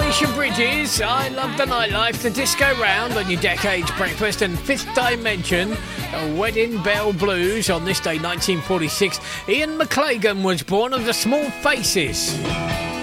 Bridges, I Love the Nightlife, the Disco Round on your Decades Breakfast, and Fifth Dimension, the Wedding Bell Blues. On this day, 1946, Ian McLagan was born of the Small Faces.